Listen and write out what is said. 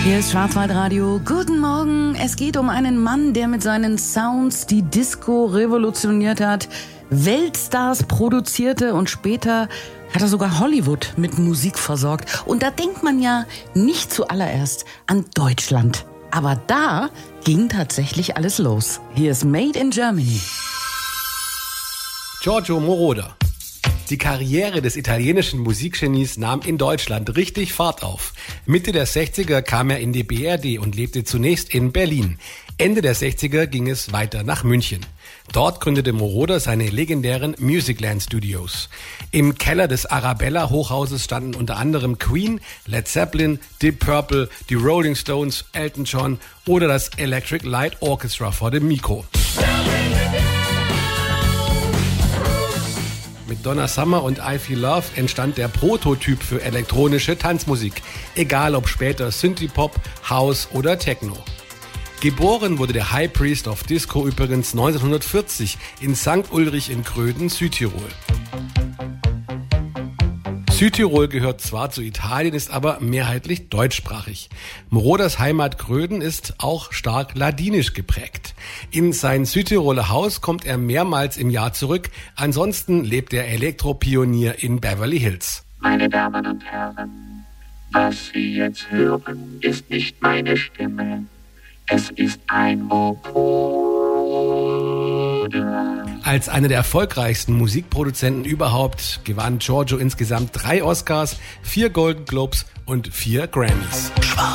Hier ist Schwarzwaldradio. Guten Morgen. Es geht um einen Mann, der mit seinen Sounds die Disco revolutioniert hat, Weltstars produzierte und später hat er sogar Hollywood mit Musik versorgt. Und da denkt man ja nicht zuallererst an Deutschland. Aber da ging tatsächlich alles los. Hier ist Made in Germany. Giorgio Moroder. Die Karriere des italienischen Musikgenies nahm in Deutschland richtig Fahrt auf. Mitte der 60er kam er in die BRD und lebte zunächst in Berlin. Ende der 60er ging es weiter nach München. Dort gründete Moroder seine legendären Musicland Studios. Im Keller des Arabella-Hochhauses standen unter anderem Queen, Led Zeppelin, Deep Purple, die Rolling Stones, Elton John oder das Electric Light Orchestra vor dem Mikro. Mit Donna Summer und I Feel Love entstand der Prototyp für elektronische Tanzmusik, egal ob später Synthie-Pop, House oder Techno. Geboren wurde der High Priest of Disco übrigens 1940 in St. Ulrich in Gröden, Südtirol. Südtirol gehört zwar zu Italien, ist aber mehrheitlich deutschsprachig. Moroders Heimat Gröden ist auch stark ladinisch geprägt. In sein Südtiroler Haus kommt er mehrmals im Jahr zurück. Ansonsten lebt der Elektropionier in Beverly Hills. Meine Damen und Herren, was Sie jetzt hören, ist nicht meine Stimme. Es ist ein Vocoder. Als einer der erfolgreichsten Musikproduzenten überhaupt gewann Giorgio insgesamt 3 Oscars, 4 Golden Globes und 4 Grammys.